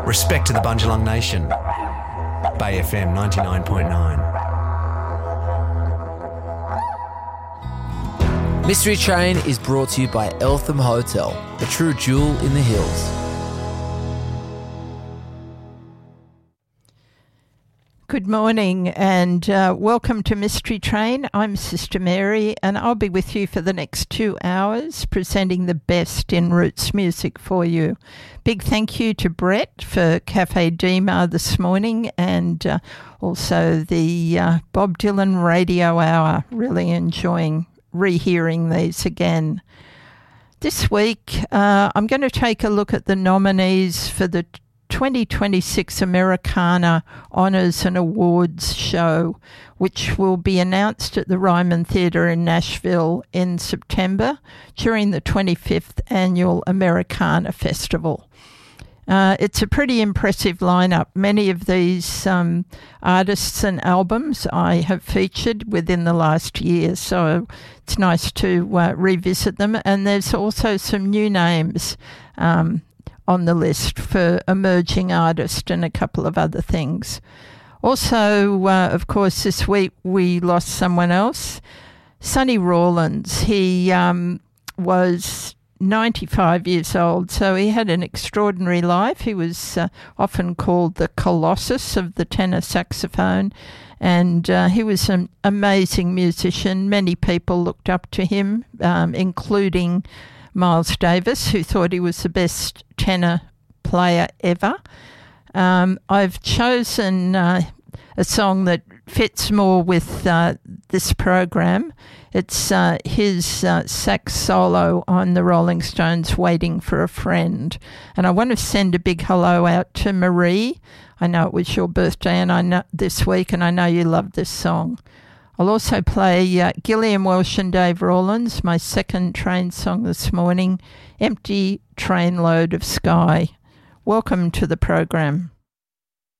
Respect to the Bundjalung Nation. Bay FM 99.9. Mystery Train is brought to you by Eltham Hotel, a true jewel in the hills. Good morning and welcome to Mystery Train. I'm Sister Mary and I'll be with you for the next 2 hours presenting the best in roots music for you. Big thank you to Brett for Cafe Dima this morning and also the Bob Dylan Radio Hour. Really enjoying rehearing these again. This week I'm going to take a look at the nominees for the 2026 Americana Honours and Awards show, which will be announced at the Ryman Theatre in Nashville in September during the 25th Annual Americana Festival. It's a pretty impressive lineup. Many of these artists and albums I have featured within the last year, so it's nice to revisit them. And there's also some new names on the list for emerging artists and a couple of other things. Also, of course, this week we lost someone else, Sonny Rollins. He was 95 years old, so he had an extraordinary life. He was often called the Colossus of the tenor saxophone, and he was an amazing musician. Many people looked up to him, including Miles Davis, who thought he was the best tenor player ever. I've chosen a song that fits more with this program. It's his sax solo on the Rolling Stones' Waiting for a Friend. And I want to send a big hello out to Marie. I know it was your birthday and I know this week, and I know you love this song. I'll also play Gillian Welsh and Dave Rawlins, my second train song this morning, Empty Trainload of Sky. Welcome to the program.